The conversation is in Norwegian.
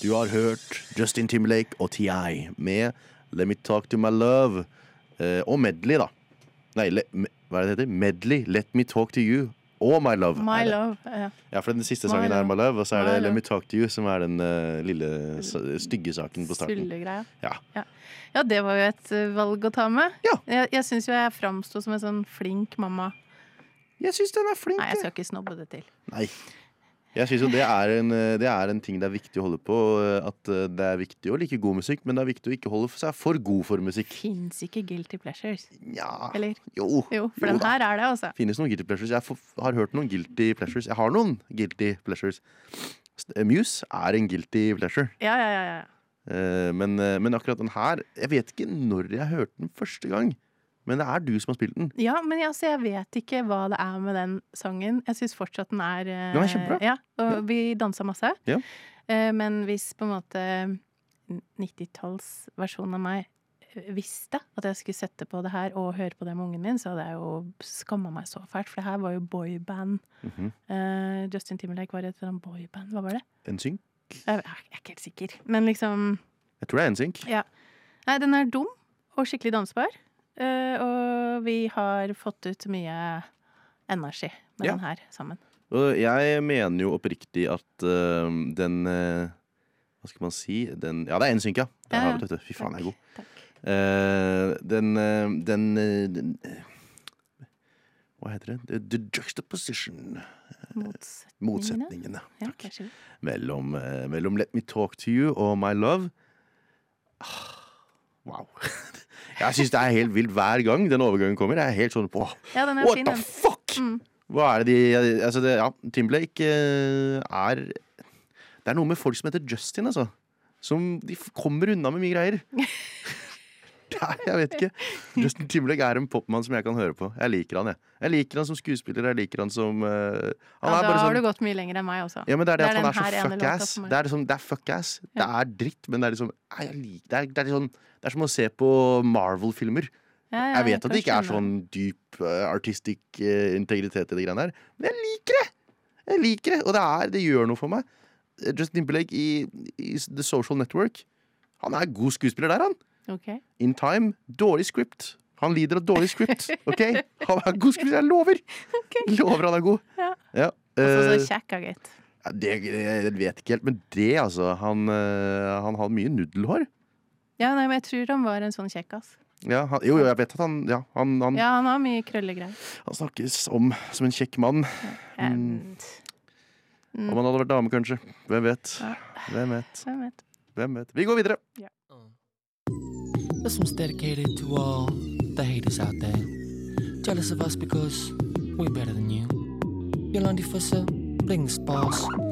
Du har hørt Justin Timberlake og T.I. med Let Me Talk To My Love og Medley da. Nei, hva er det heter? Medley, Let Me Talk To You og My Love. My Love, ja. Ja, for den siste sangen er My Love, og så er det Let Me Talk To You som er den lille stygge saken på starten. Sullegreia. Ja. Ja, det var jo et valg å ta med. Ja. Jeg synes jo jeg fremstod som en sånn flink mamma. Jeg synes den er flink. Nei, jeg skal ikke snobbe det til. Nei. Jeg synes jo det er en ting det er viktig å holde på. At det er viktig å like god musikk, men det er viktig å ikke holde seg for god for musikk. Finnes ikke guilty pleasures. Ja. Eller? Jo, for den her er det også. Finnes noen guilty pleasures. Jeg har hørt noen guilty pleasures. Jeg har noen guilty pleasures. Muse er en guilty pleasure. Ja. Men akkurat den her, jeg vet ikke når jeg hørte den første gang. Men det er du som har spilt den. Ja, men jeg vet ikke hva det er med den sangen. Jeg synes fortsatt den er... Den er kjempebra. Ja, og vi danset masse. Ja. Men hvis på en måte 90-tallsversjonen av meg visste at jeg skulle sette på det her og høre på det med ungen min, så hadde jeg jo skammet meg så fælt, for det her var jo boyband. Justin Timberlake var et eller annet boyband. Hva var det? NSYNC? Jeg er ikke helt sikker, men liksom... Jeg tror det er NSYNC. Ja. Nei, den er dum og skikkelig dansbar. Og vi har fått ut mye energi med den her sammen. Og jeg mener jo oppriktig at den hva skal man si? Ja, det er NSYNC, ja. Der har vi det, vet du. Fy faen, jeg er god. Den hva heter det? The juxtaposition. Motsetningene. Takk. Mellom Let Me Talk To You og My Love. Wow. Jeg synes det er helt vilt hver gang den overgangen kommer. Jeg er helt sånn på what the fuck? Hva er det Timberlake er... Det er noe med folk som heter Justin, altså. Som de kommer unna med mye greier. Jeg vet ikke. Justin Timberlake er en popmann som jeg kan høre på. Jeg liker han, jeg. Jeg liker han som skuespiller, jeg liker han som han da har du gått mye lenger enn meg også. Ja, men det er det at han er så fuck-ass. Det er fuck-ass. Det er dritt, men det er liksom det er som å se på Marvel-filmer. Jeg vet at det ikke er sånn dyp artistisk integritet i det greiene der, men jeg liker det! Jeg liker det, og det gjør noe for meg. Justin Timberlake i The Social Network, han er god skuespiller der, han. Okay. In Time, dårlig script. Han lider av dårlig script, ok? Han er god skuespiller, jeg lover! Lover han er god. Ja. Og så kjekka, gitt. Det vet ikke helt, men det altså, han har mye nudelhår. Ja, nei, men jeg tror han var en sånn kjekkas. Ja, jo, jeg vet at han han har mye krøllegreier. Han snakkes om som en kjekk mann. Om han hadde vært dame, kanskje. Hvem vet? Hvem vet? Vi går videre. Ja. This one's dedicated to all the haters out there. Jealous of us because we're better than you. Yolandi Fussa, bling the spars.